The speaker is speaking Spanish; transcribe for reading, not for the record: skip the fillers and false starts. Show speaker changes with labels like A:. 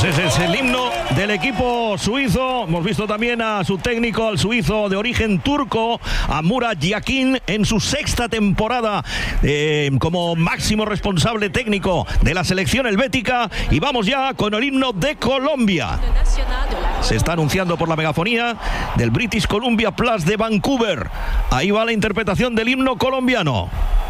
A: Ese es el himno del equipo suizo. Hemos visto también a su técnico, al suizo de origen turco, a Murat Yakin, en su sexta temporada como máximo responsable técnico de la selección helvética. Y vamos ya con el himno de Colombia. Se está anunciando por la megafonía del British Columbia Plus de Vancouver. Ahí va la interpretación del himno colombiano.